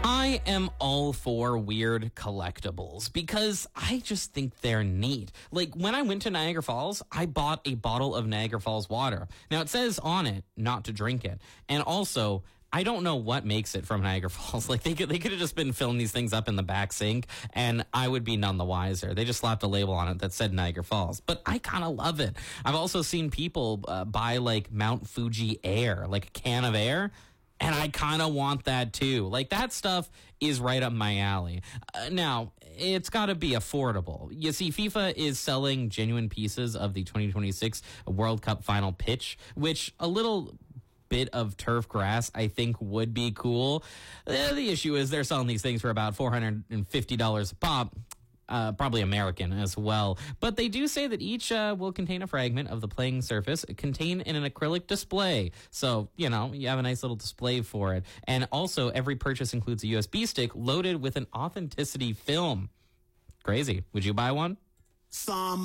I am all for weird collectibles because I just think they're neat. Like when I went to Niagara Falls, I bought a bottle of Niagara Falls water. Now it says on it not to drink it. And also, I don't know what makes it from Niagara Falls. Like they could have just been filling these things up in the back sink and I would be none the wiser. They just slapped a label on it that said Niagara Falls. But I kind of love it. I've also seen people buy like Mount Fuji air, like a can of air. And I kind of want that too. Like that stuff is right up my alley. Now, it's got to be affordable. You see, FIFA is selling genuine pieces of the 2026 World Cup final pitch, which a little bit of turf grass I think would be cool. The issue is they're selling these things for about $450 a pop. Probably American as well. But they do say that each will contain a fragment of the playing surface contained in an acrylic display. So, you know, you have a nice little display for it. And also, every purchase includes a USB stick loaded with an authenticity film. Crazy. Would you buy one?